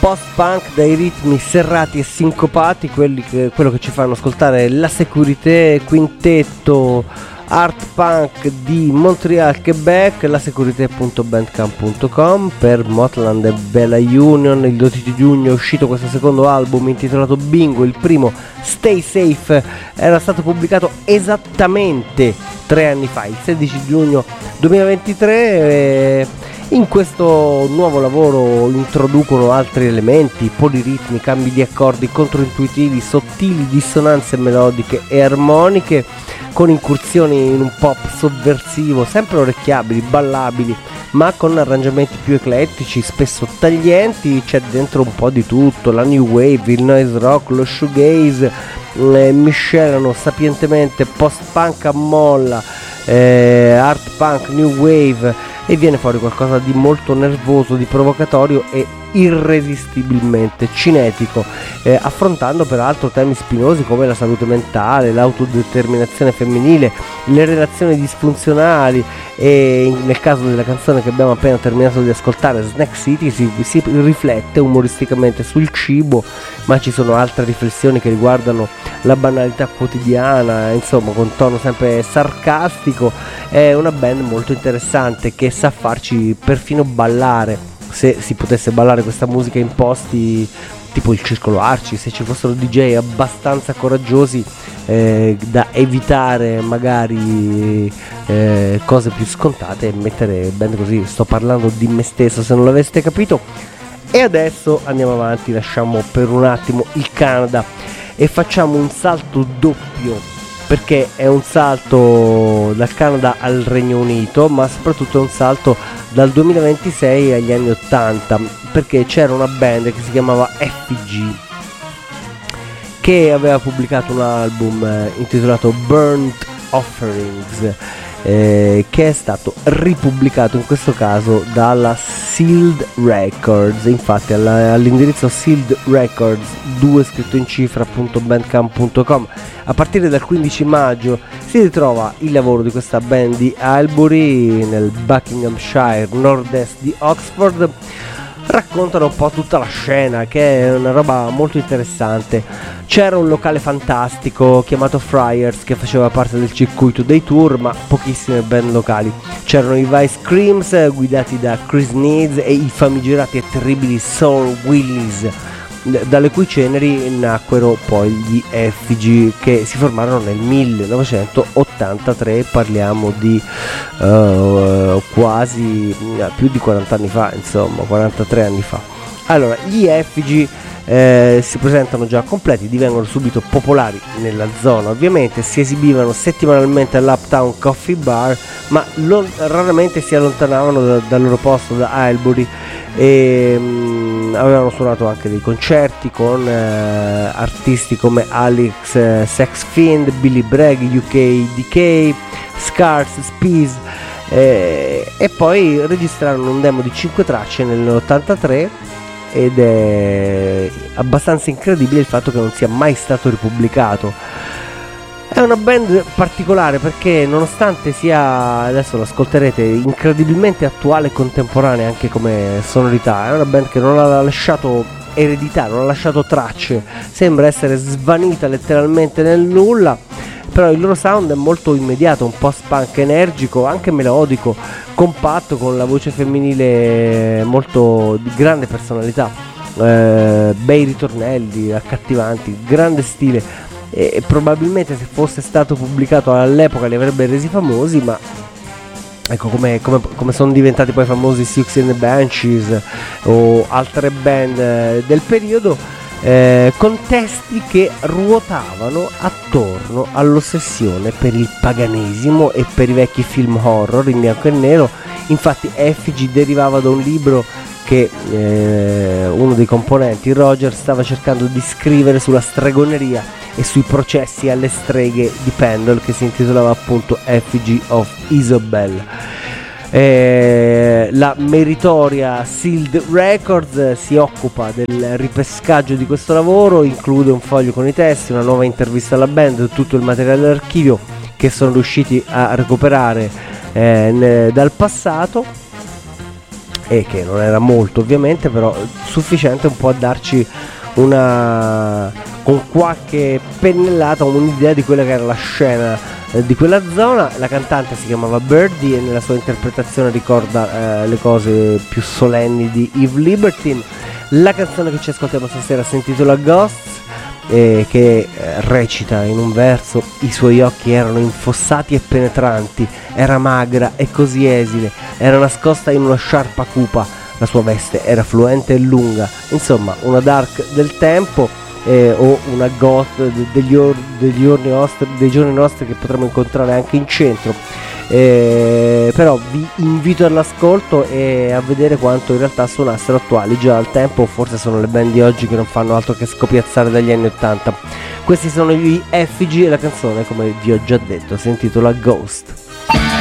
post-punk dai ritmi serrati e sincopati, quello che ci fanno ascoltare La Sécurité, quintetto art punk di Montreal, Quebec, lasécurité.bandcamp.com. Per Motland e Bella Union il 12 giugno è uscito questo secondo album intitolato Bingo. Il primo, Stay Safe, era stato pubblicato esattamente 3 anni fa, il 16 giugno 2023. In questo nuovo lavoro introducono altri elementi, poliritmi, cambi di accordi controintuitivi, sottili dissonanze melodiche e armoniche, con incursioni in un pop sovversivo, sempre orecchiabili, ballabili, ma con arrangiamenti più eclettici, spesso taglienti. C'è dentro un po' di tutto: la new wave, il noise rock, lo shoegaze, miscelano sapientemente post-punk a molla, art punk, new wave, e viene fuori qualcosa di molto nervoso, di provocatorio e irresistibilmente cinetico, affrontando peraltro temi spinosi come la salute mentale, l'autodeterminazione femminile, le relazioni disfunzionali, e nel caso della canzone che abbiamo appena terminato di ascoltare, Snack City, si riflette umoristicamente sul cibo, ma ci sono altre riflessioni che riguardano la banalità quotidiana, insomma, con tono sempre sarcastico. È una band molto interessante che sa farci perfino ballare, se si potesse ballare questa musica in posti tipo il Circolo Arci, se ci fossero DJ abbastanza coraggiosi da evitare magari cose più scontate e mettere band così. Sto parlando di me stesso, se non l'aveste capito. E adesso andiamo avanti, lasciamo per un attimo il Canada e facciamo un salto doppio, perché è un salto dal Canada al Regno Unito, ma soprattutto è un salto dal 2026 agli anni 80, perché c'era una band che si chiamava FG, che aveva pubblicato un album intitolato Burnt Offerings, che è stato ripubblicato in questo caso dalla Sealed Records. Infatti all'indirizzo Sealed Records 2 scritto in cifra.bandcamp.com a partire dal 15 maggio si ritrova il lavoro di questa band di Aylesbury nel Buckinghamshire, nord-est di Oxford. Raccontano un po' tutta la scena, che è una roba molto interessante. C'era un locale fantastico chiamato Friars che faceva parte del circuito dei tour, ma pochissime band locali. C'erano i Vice Creams guidati da Chris Needs e i famigerati e terribili Soul Willies, dalle cui ceneri nacquero poi gli FG, che si formarono nel 1983, parliamo di quasi più di 40 anni fa, insomma 43 anni fa. Allora, gli FG si presentano già completi, divengono subito popolari nella zona, ovviamente si esibivano settimanalmente all'Uptown Coffee Bar, ma raramente si allontanavano dal loro posto da Aylesbury, e avevano suonato anche dei concerti con artisti come Alex Sex Fiend, Billy Bragg, UK DK, Scars, Spees, e poi registrarono un demo di 5 tracce nell'83, ed è abbastanza incredibile il fatto che non sia mai stato ripubblicato. È una band particolare perché, nonostante sia, adesso lo ascolterete, incredibilmente attuale e contemporanea anche come sonorità, è una band che non ha lasciato eredità, non ha lasciato tracce, sembra essere svanita letteralmente nel nulla, però il loro sound è molto immediato, un post-punk energico, anche melodico, compatto, con la voce femminile molto di grande personalità, bei ritornelli accattivanti, grande stile. E probabilmente se fosse stato pubblicato all'epoca li avrebbe resi famosi, ma ecco come sono diventati poi famosi Siouxsie and the Banshees o altre band del periodo, con testi che ruotavano attorno all'ossessione per il paganesimo e per i vecchi film horror in bianco e nero. Infatti FG derivava da un libro che uno dei componenti, Roger, stava cercando di scrivere sulla stregoneria e sui processi alle streghe di Pendle, che si intitolava appunto FG of Isobel. La meritoria Sealed Records si occupa del ripescaggio di questo lavoro, include un foglio con i testi, una nuova intervista alla band, tutto il materiale d'archivio che sono riusciti a recuperare dal passato. e che non era molto ovviamente, però sufficiente un po' a darci una, con qualche pennellata, un'idea di quella che era la scena di quella zona. La cantante si chiamava Birdie e nella sua interpretazione ricorda le cose più solenni di Yves Libertine. La canzone che ci ascoltiamo stasera si intitola Ghosts, che recita in un verso: i suoi occhi erano infossati e penetranti, era magra e così esile, era nascosta in una sciarpa cupa, la sua veste era fluente e lunga. Insomma, una dark del tempo, o una goth dei giorni nostri che potremo incontrare anche in centro. Però vi invito all'ascolto e a vedere quanto in realtà suonassero attuali già al tempo, forse sono le band di oggi che non fanno altro che scopiazzare dagli anni 80. Questi sono gli Effigy e la canzone, come vi ho già detto, si intitola Ghost.